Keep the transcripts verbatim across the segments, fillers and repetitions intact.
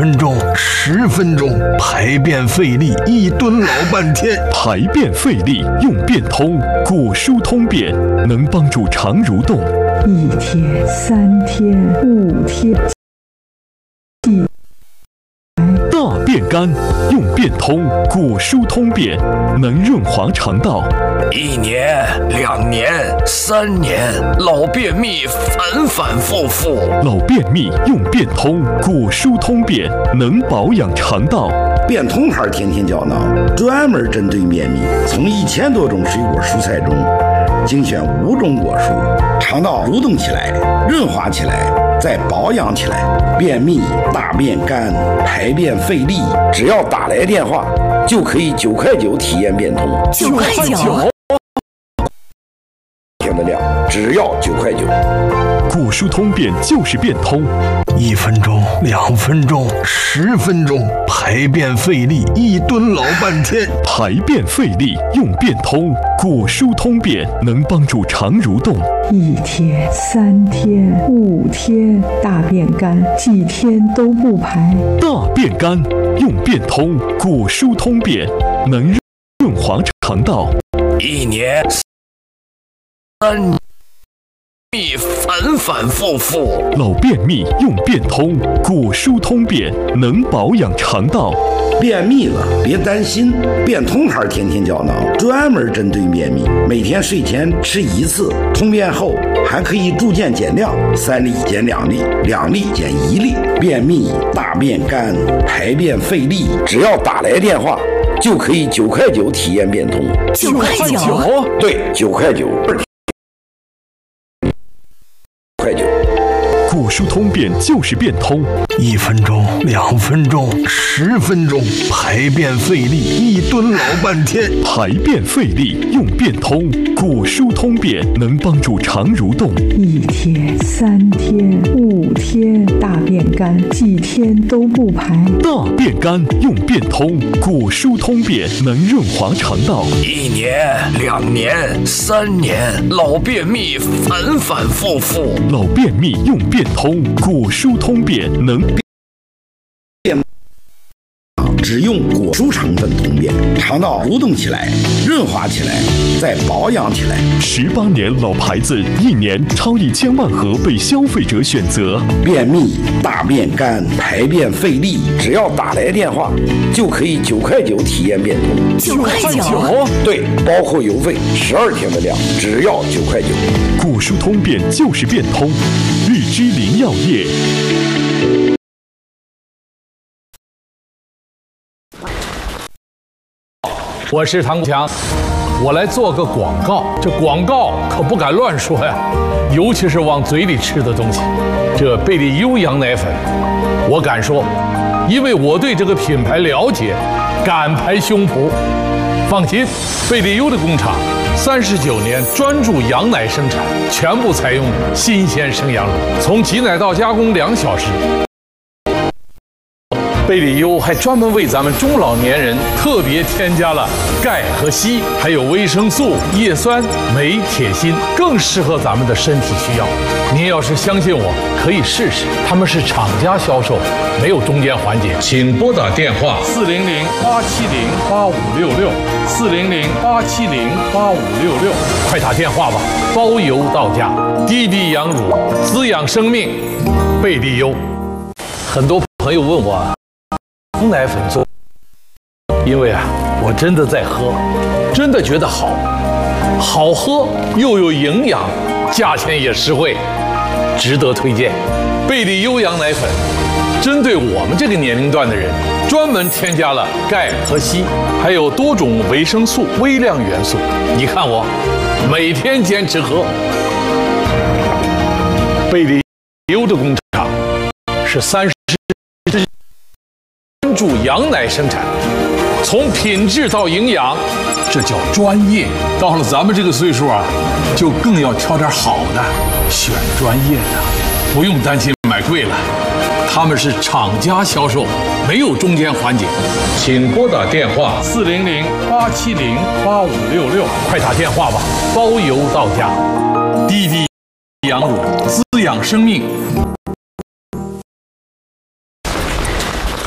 分钟、十分钟，排便费力，一蹲老半天。 排便费力用便通，果蔬通便能帮助肠蠕动。 一天、三天、五天。 大便干用便通，果蔬通便能润滑肠道。 一年、两年、三年，老便秘反反复复。 老便秘用便通，果蔬通便能保养肠道。 便通牌天天胶囊专门针对便秘，从一千多种水果蔬菜中精选五种果蔬，肠道蠕动起来，润滑起来，再保养起来。便秘、大便干、排便费力，只要打来电话，就可以九块九体验便通。 九块九， 天的量只要九块九。 果蔬通便就是便通， 一分钟、两分钟、十分钟，排便费力，一蹲老半天。 排便费力用便通，果蔬通便能帮助肠蠕动。 一天、三天、五天，大便干，几天都不排。 大便干用便通，果蔬通便能润滑肠道。 一年、三年。秘反反复复， 老便秘用便通，果蔬通便能保养肠道。 便秘了别担心，便通牌天天胶囊专门针对便秘，每天睡前吃一次，通便后还可以逐渐减量，三粒减两粒，两粒减一粒。便秘、大便干、排便费力，只要打来电话，就可以九块九体验便通。 九块九， 对，九块九。 果蔬通便就是便通， 一分钟、两分钟、十分钟，排便费力，一蹲老半天。 排便费力用便通，果蔬通便能帮助肠蠕动。 一天、三天、五天，大便干，几天都不排。 大便干用便通，果蔬通便能润滑肠道。 一年、两年、三年，老便秘反反复复。 老便秘用便通，果蔬通便能只用果蔬成分通便，肠道蠕动起来，润滑起来，再保养起来。 十八年老牌子，一年超一千万盒被消费者选择。 便秘、大便干、排便费力，只要打来电话，就可以九块九体验便通。 九块九， 对，包括邮费，十二天的量，只要九块九。 果蔬通便就是便通，日之林药业。 我是唐国强，我来做个广告。这广告可不敢乱说呀，尤其是往嘴里吃的东西。这贝利优羊奶粉，我敢说，因为我对这个品牌了解，敢拍胸脯。放心，贝利优的工厂三十九年专注羊奶生产，全部采用新鲜生羊乳，从挤奶到加工两小时。贝利优还专门为咱们中老年人特别添加了钙和硒，还有维生素、叶酸、镁、铁、锌，更适合咱们的身体需要。您要是相信我，可以试试。他们是厂家销售，没有中间环节。请拨打电话四零零八七零八五六六，四零零八七零八五六六，快打电话吧，包邮到家。滴滴羊乳，滋养生命，贝利优。很多朋友问我。羊奶粉做，因为啊，我真的在喝，真的觉得好，好喝又有营养，价钱也实惠，值得推荐。贝利优羊奶粉，针对我们这个年龄段的人，专门添加了钙和硒，还有多种维生素、微量元素。你看我，每天坚持喝。贝利优的工厂是三十。专注羊奶生产，从品质到营养，这叫专业。到了咱们这个岁数啊，就更要挑点好的，选专业的，不用担心买贵了。他们是厂家销售，没有中间环节。请拨打电话四零零八七零八五六六，快打电话吧，包邮到家。滴滴羊乳，滋养生命。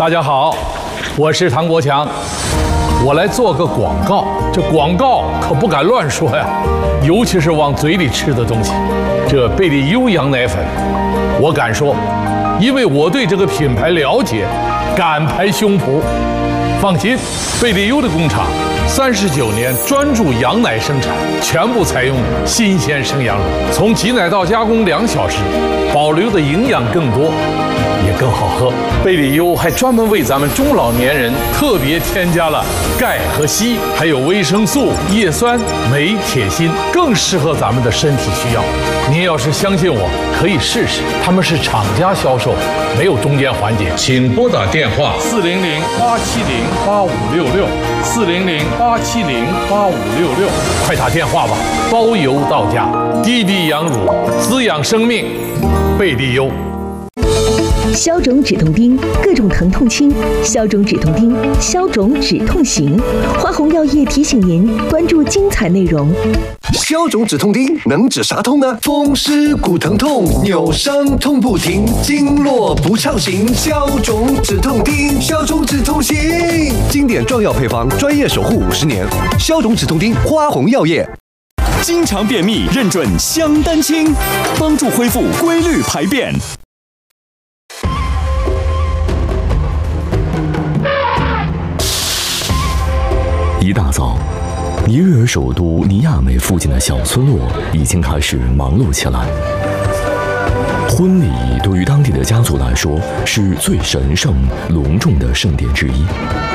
大家好，我是唐国强，我来做个广告。这广告可不敢乱说呀，尤其是往嘴里吃的东西。这贝利优羊奶粉，我敢说，因为我对这个品牌了解，敢拍胸脯。放心，贝利优的工厂三十九年专注羊奶生产，全部采用新鲜生羊乳，从挤奶到加工两小时，保留的营养更多，也更好喝。贝利优还专门为咱们中老年人特别添加了钙和硒，还有维生素、叶酸、镁、铁、锌，更适合咱们的身体需要。您要是相信我，可以试试。他们是厂家销售，没有中间环节。请拨打电话四零零八七零八五六六四零零八七零八五六六，快打电话吧，包邮到家。滴滴羊乳，滋养生命，贝利优。 消肿止痛钉，各种疼痛轻；消肿止痛钉，消肿止痛行。花红药业提醒您关注精彩内容。 消肿止痛钉能止啥痛呢？风湿骨疼痛、扭伤痛不停，经络不畅行。消肿止痛钉，消肿止痛行。经典壮药配方，专业守护五十年。消肿止痛钉，花红药业。 经常便秘，认准香丹清，帮助恢复规律排便。一大早，尼日尔首都尼亚美附近的小村落已经开始忙碌起来。婚礼对于当地的家族来说是最神圣、隆重的盛典之一。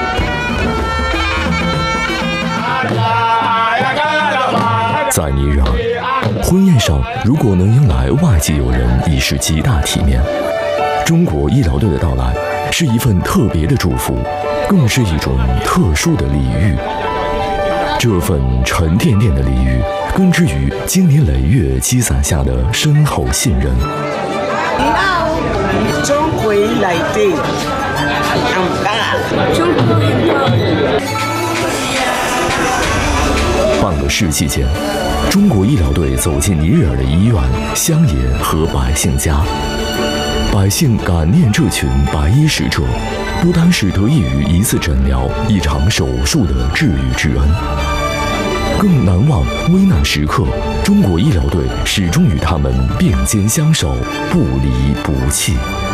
在尼日尔，婚宴上如果能迎来外籍友人，已是极大体面。中国医疗队的到来是一份特别的祝福，更是一种特殊的礼遇。这份沉甸甸的礼遇，根植于经年累月积攒下的深厚信任。 你好，中国来的，中国半个世纪间，中国医疗队走进尼日尔的医院、乡野和百姓家。百姓感念这群白衣使者，不单是得益于一次诊疗、一场手术的治愈之恩，更难忘危难时刻，中国医疗队始终与他们并肩相守，不离不弃。